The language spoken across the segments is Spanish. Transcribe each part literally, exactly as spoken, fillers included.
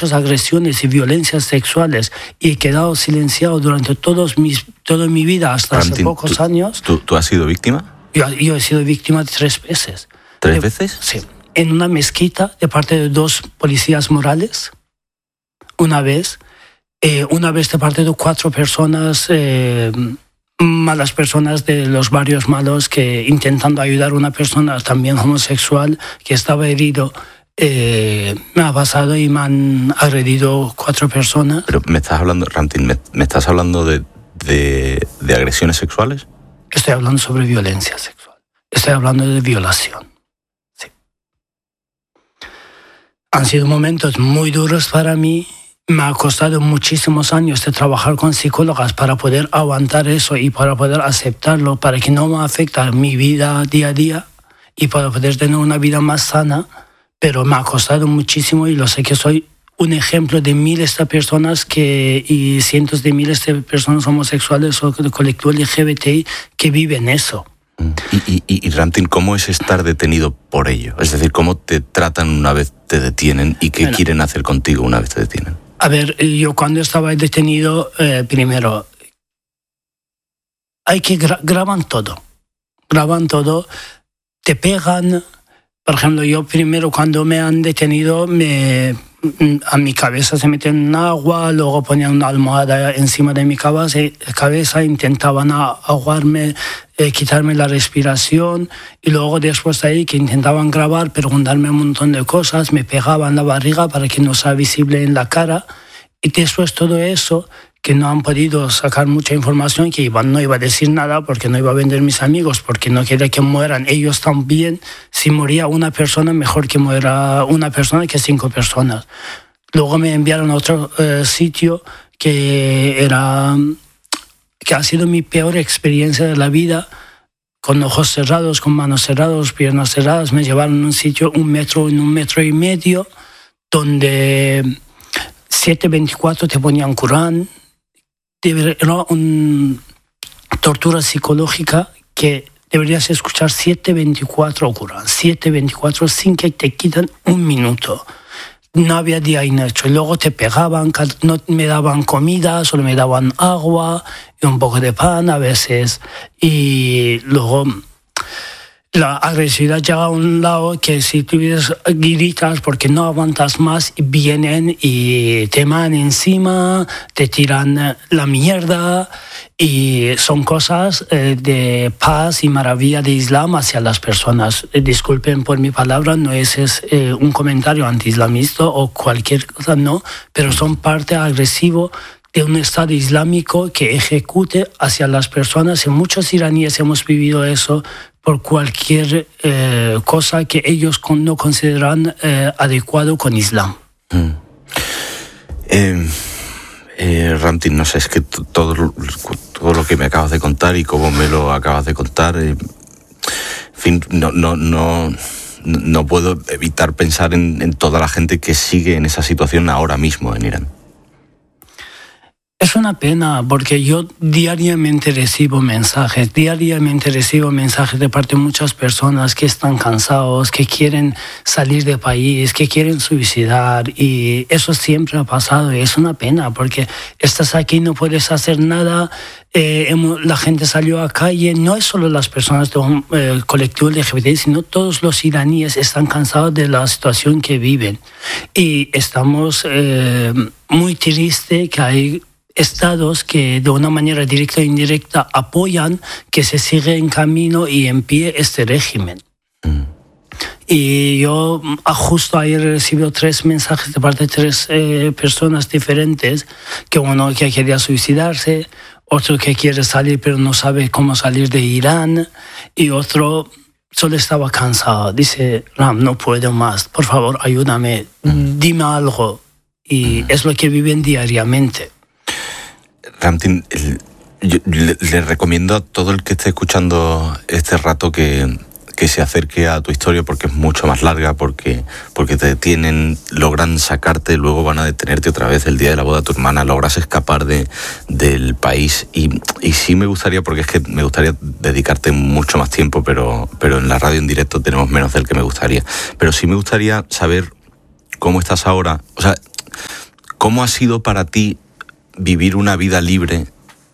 muchas agresiones y violencias sexuales y he quedado silenciado durante todos mis, toda mi vida hasta Ramtin, hace pocos ¿tú, años. ¿tú, ¿Tú has sido víctima? Yo, yo he sido víctima tres veces. ¿Tres de, veces? Sí. En una mezquita de parte de dos policías morales, una vez. Eh, una vez de parte de cuatro personas, eh, malas personas de los barrios malos, que intentando ayudar a una persona también homosexual que estaba herido, eh, me ha pasado y me han agredido cuatro personas. Pero me estás hablando, Ramtin, me, me estás hablando de, de, de agresiones sexuales. Estoy hablando sobre violencia sexual. Estoy hablando de violación. Sí. Han sido momentos muy duros para mí. Me ha costado muchísimos años de trabajar con psicólogas para poder aguantar eso y para poder aceptarlo, para que no me afecte a mi vida día a día y para poder tener una vida más sana. Pero me ha costado muchísimo y lo sé que soy un ejemplo de miles de personas que, y cientos de miles de personas homosexuales o del colectivo L G B T I que viven eso. Y, y, y, y Ramtin, ¿cómo es estar detenido por ello? Es decir, ¿cómo te tratan una vez te detienen y qué bueno, quieren hacer contigo una vez te detienen? A ver, yo cuando estaba detenido, eh, primero, hay que gra- graban todo, graban todo, te pegan. Por ejemplo, yo primero cuando me han detenido, me, a mi cabeza se meten agua, luego ponían una almohada encima de mi cabeza, cabeza intentaban ahogarme, eh, quitarme la respiración, y luego después de ahí que intentaban grabar, preguntarme un montón de cosas, me pegaban la barriga para que no sea visible en la cara, y después todo eso, que no han podido sacar mucha información, que iba, no iba a decir nada porque no iba a vender mis amigos, porque no quería que mueran ellos también. Si moría una persona, mejor que muera una persona que cinco personas. Luego me enviaron a otro eh, sitio que era que ha sido mi peor experiencia de la vida, con ojos cerrados, con manos cerradas, piernas cerradas. Me llevaron a un sitio, un metro, en un metro y medio, donde siete veinticuatro te ponían Corán. Era una tortura psicológica que deberías escuchar siete veinticuatro Corán, siete veinticuatro sin que te quitan un minuto. No había día inhecho. Y luego te pegaban, no me daban comida, solo me daban agua y un poco de pan a veces. Y luego la agresividad llega a un lado que si tú gritas porque no aguantas más, vienen y te van encima, te tiran la mierda, y son cosas eh, de paz y maravilla de Islam hacia las personas. Eh, disculpen por mi palabra, no es, es eh, un comentario anti-islamista o cualquier cosa, no, pero son parte agresivo de un Estado islámico que ejecute hacia las personas, y muchos iraníes hemos vivido eso por cualquier eh, cosa que ellos con, no consideran eh, adecuado con Islam. Mm. Eh, eh, Ramtin, no sé, es que t- todo, todo lo que me acabas de contar y cómo me lo acabas de contar, eh, en fin, no, no, no, no puedo evitar pensar en, en toda la gente que sigue en esa situación ahora mismo en Irán. Es una pena porque yo diariamente recibo mensajes, diariamente recibo mensajes de parte de muchas personas que están cansados, que quieren salir del país, que quieren suicidar, y eso siempre ha pasado y es una pena porque estás aquí, no puedes hacer nada, eh, la gente salió a la calle, no es solo las personas del eh, colectivo L G B T I, sino todos los iraníes están cansados de la situación que viven, y estamos eh, muy tristes que hay estados que de una manera directa o indirecta apoyan que se siga en camino y en pie este régimen. Mm. Y yo justo ayer he recibido tres mensajes de parte de tres eh, personas diferentes, que uno que quería suicidarse, otro que quiere salir pero no sabe cómo salir de Irán, y otro solo estaba cansado. Dice, Ram, no puedo más, por favor ayúdame, mm. dime algo. Y mm. es lo que viven diariamente. Ramtin, yo le, le recomiendo a todo el que esté escuchando este rato que, que se acerque a tu historia, porque es mucho más larga, porque, porque te detienen, logran sacarte, luego van a detenerte otra vez el día de la boda de tu hermana, logras escapar de, del país, y, y sí me gustaría, porque es que me gustaría dedicarte mucho más tiempo, pero, pero en la radio en directo tenemos menos del que me gustaría, pero sí me gustaría saber cómo estás ahora, o sea, ¿cómo ha sido para ti vivir una vida libre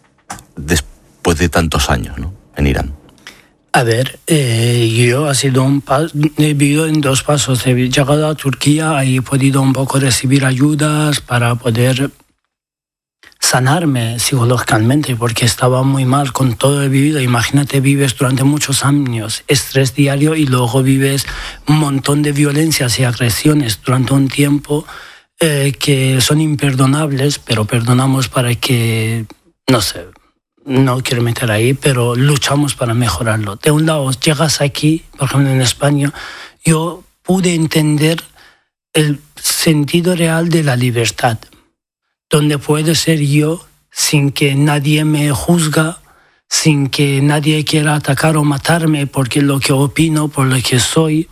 después de tantos años, ¿no?, en Irán? A ver, eh, yo ha sido un pa- he vivido en dos pasos. He llegado a Turquía y he podido un poco recibir ayudas para poder sanarme psicológicamente, porque estaba muy mal con todo el vivido. Imagínate, vives durante muchos años, estrés diario, y luego vives un montón de violencias y agresiones durante un tiempo eh, que son imperdonables, pero perdonamos para que, no sé, no quiero meter ahí, pero luchamos para mejorarlo. De un lado, llegas aquí, por ejemplo en España, yo pude entender el sentido real de la libertad, donde puedo ser yo sin que nadie me juzga, sin que nadie quiera atacar o matarme porque lo que opino, por lo que soy.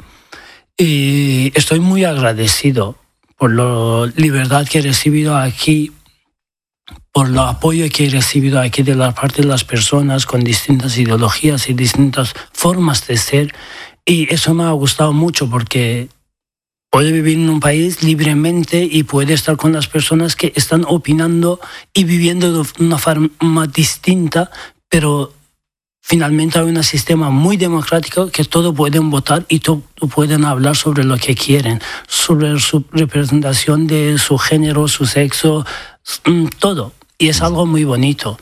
Y estoy muy agradecido por la libertad que he recibido aquí, por el apoyo que he recibido aquí de la parte de las personas con distintas ideologías y distintas formas de ser. Y eso me ha gustado mucho, porque puede vivir en un país libremente y puede estar con las personas que están opinando y viviendo de una forma distinta, pero finalmente hay un sistema muy democrático que todos pueden votar y todos pueden hablar sobre lo que quieren, sobre su representación de su género, su sexo, todo. Y es algo muy bonito.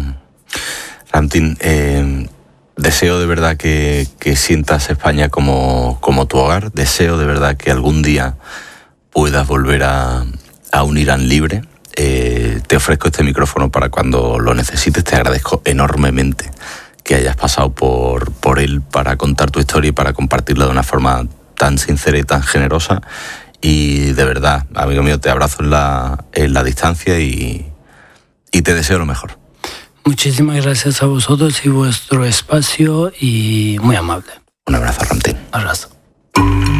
Ramtin, eh, deseo de verdad que, que sientas España como, como tu hogar. Deseo de verdad que algún día puedas volver a, a un Irán libre. Eh, te ofrezco este micrófono para cuando lo necesites. Te agradezco enormemente que hayas pasado por, por él para contar tu historia y para compartirla de una forma tan sincera y tan generosa. Y de verdad, amigo mío, te abrazo en la, en la distancia y, y te deseo lo mejor. Muchísimas gracias a vosotros y vuestro espacio, y muy amable. Un abrazo, Ramtin. Abrazo.